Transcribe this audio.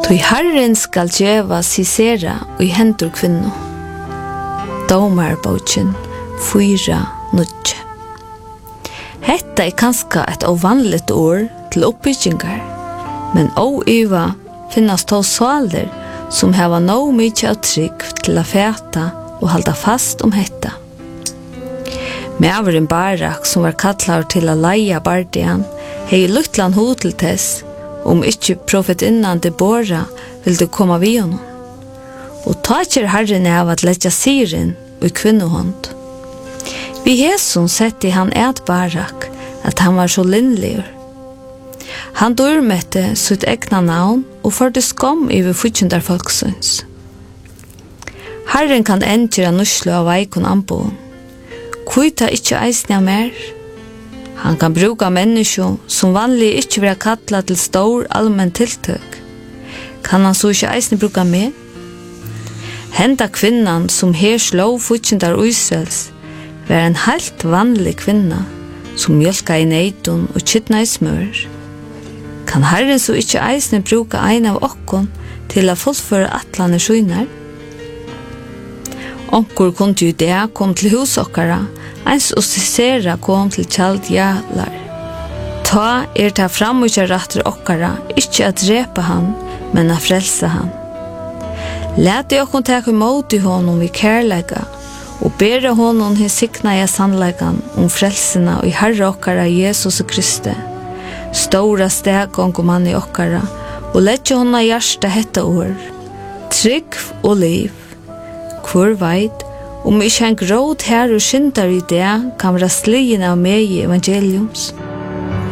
Tui Herren skal djeva sisera og i hendur kvinno. Dómarbókin 4:9. Hetta kanska et ovanligt ord til oppbyggingar, men óiva finnast tó salir som hava nóg mykje av trygg til a fæta og halda fast hetta. Mæveren Barak, som var kallar til a leia bardian, hei luttlan hodel tess, ikkje profetinnan Deborah vilde koma vi honom. Og taker Herren av at letja siren og kvinnohånd. Vi Hesun sett i han Barak at han var så linnligur. Han dormette sitt egna navn og førte skam over futjundar folksyns. Herren kan endgjera nuslu av veikon anboen. Kuita ikkje eisne mer. Han kan bruka mennesker som vanlig ikkje vil kalla til stor allmenn tiltøk. Kan han så ikkje eisne bruka med? Henda kvinnan som her slå futjundar Israels var en helt vanlig kvinna som mjölka i neidon og kittna i smør. Kan Herren så ikkje eisne bruka ein av okkon til a fullføre atlane skynar? Onkur kunde jo det kom til husokkara, eins og Sisera kom til Kjaldjalar. Ta ta framutja rattur okkara, ikkje at drepa han, men a frelsa han. Læt okkon teka imot i honom vi kærleika, og bera honom hins sikna i sannleikan frelsena og i Herre okkara Jesus Kristi. Stora stegong man i okkara, og letja honna hjärsta hetta år. Trygg og liv. Hvor veit, ikkje en gråd her og skyndar i det kan være sligin av meg i evangeliums.